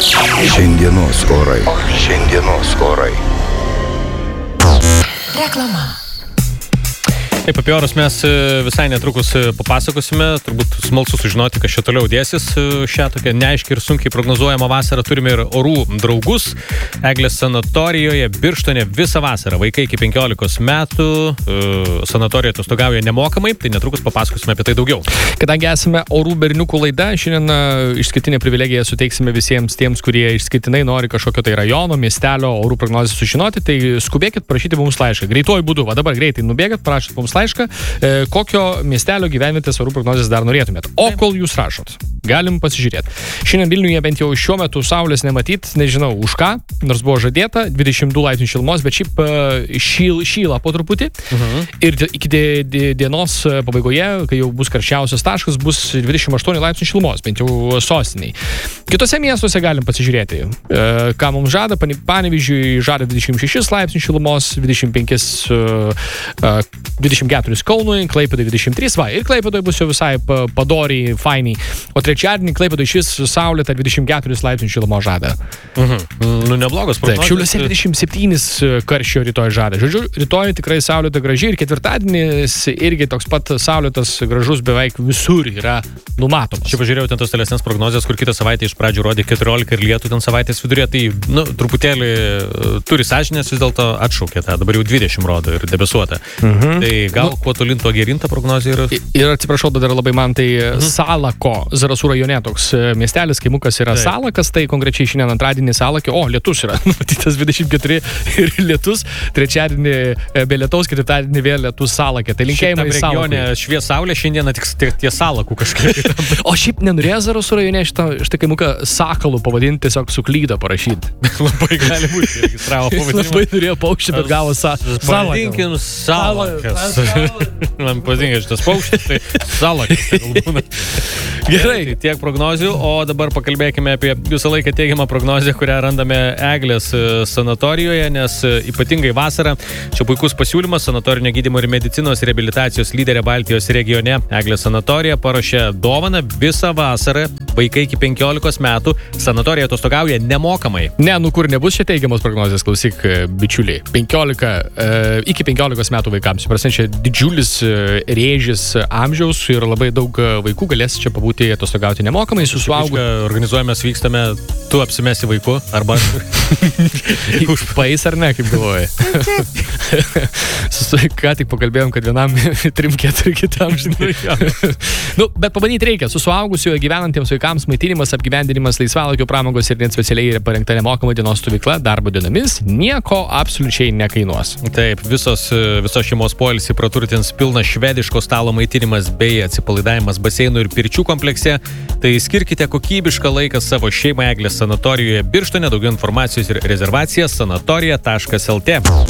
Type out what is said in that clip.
Šiandienos orai. Reklama. Taip, apie orus mes visai netrukus papasakosime, turbūt smalsu sužinoti, kas čia toliau dėsis. Šią tokią neaiškiai ir sunkiai prognozuojamą vasarą turime ir orų draugus. Eglės sanatorijoje Birštone visą vasarą. Vaikai iki 15 metų sanatorijoje atostogauja nemokamai, tai netrukus papasakosime apie tai daugiau. Kadangi esame orų berniukų laida, šiandien išskirtinę privilegiją suteiksime visiems tiems, kurie išskirtinai nori kažkokio tai rajono, miestelio orų prognozės sužinoti, tai skubėkit parašyti mums laišką. Greituoju būdu, va dabar greitai nubėgat, parašyti mums laišką, kokio miestelio gyvenvietės orų prognozės dar norėtumėt. O kol jūs rašot, galim pasižiūrėti. Šiandien Vilniuje bent jau šiuo metu saulės nematyt, nežinau už ką, nors buvo žadėta 22 laipsnių šilumos, bet šiaip šyla po truputį. Ir iki dienos pabaigoje, kai jau bus karščiausias taškas, bus 28 laipsnių šilumos, bent jau sostiniai. Kitose miestuose galim pasižiūrėti, ką mums žada. Panevėžiui žada 26 laipsnių šilumos, 24 Kaunui, Klaipėdai 23, ir Klaipėdai bus jau visai padoriai, fainiai. O trečiadienį Klaipėdai šis saulėta 24 laipsnių šilumos žada. Nu, neblogos prognozės. Taip, Šiauliuose 27 karščio rytoj žada. Žodžiu, rytoj tikrai saulėta gražiai ir ketvirtadienis irgi toks pat saulėtas gražus beveik visur yra numatomas. Čia pažiūrėjau ten tos tolesnės prognozės, kur kitą savaitę iš pradžių rodė 14 ir lietų ten savaitės vidurė, tai truputėlį turi sąžinės, vis dėlto atšaukė tą, dabar jau 20 rodo ir debesuota. Tai gal kuo tolin to gerinta prognozė yra? Ir atsiprašau, dar labai man tai Salako, Zarasų rajone toks miestelis, kaimukas yra Salakas, tai konkrečiai šiandien antradienį Salake, lietus yra, matytas 24 ir lietus, trečiadienį be lietaus, ketvirtadienį vėl lietus Salake, tai linkėjimai Salakui. Švies saulė šiandieną tik ties Salakų kažkaip. O šiaip nenorėjo Zarasų rajone šitą kaimuką Sakalu pavadinti, tiesiog suklydo parašyti. Labai gali būti, registravo pavadinimą. Labai norėjo paukštį, bet gavo Pavadinkim Salakas. Man patinka šitas paukštis, tai Salakas. Gerai, tai tiek prognozių, o dabar pakalbėkime apie visą laiką teigiamą prognozę, kurią randame Eglės sanatorijoje, nes ypatingai vasarą čia puikus pasiūlymas. Sanatorinio gydymo ir medicinos reabilitacijos lyderė Baltijos regione Eglės sanatorija paruošė dovaną visą vasarą. Vaikai iki 15 metų sanatorija atostogauja nemokamai. Ne, kur nebus čia teigiamos prognozės, klausyk, bičiuliai. Iki 15 metų vaikams. Prasme, čia didžiulis rėžis amžiaus ir labai daug vaikų galės čia pabūti atostogauti nemokamai. Organizuojamės, vykstame, tu apsimesi vaiku, arba Pais ar ne, kaip galvoji? Ką tik pakalbėjom, kad vienam 3-4 kitam, žinai. Bet pabandyti reikia. Su suaugusiojo gyvenantiems vaikams maitinimas, apgyvendinimas, laisvalaikio pramogos ir net specialiai parengta nemokama dienos stovykla darbo dienomis nieko absoliučiai nekainuos. Taip, visos šeimos poilsį praturtins pilnas švediško stalo maitinimas bei atsipalaidavimas baseinų ir pirčių komplekse. Tai skirkite kokybišką laiką savo šeimai Eglės sanatorijoje Birštone. Daugiau informacijos ir rezervacija sanatorija.lt.